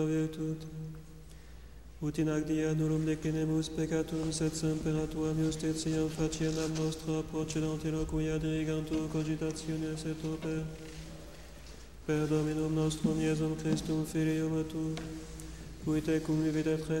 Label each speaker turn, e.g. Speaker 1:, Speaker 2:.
Speaker 1: virtute. Ut in ac dia nullum decenemus peccatum, sed semper tuam justitiam faciendam nostra procedant eloquia dirigantur cogitationes et oper. Per Dominum nostrum Iesum Christum Filium tu, cui tecum vivit et